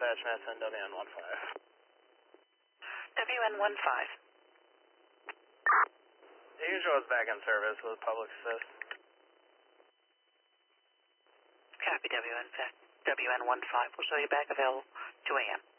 attachments and WN15. WN15. The usual is back in service with public assist. Copy WN15. We'll show you back available 2 a.m.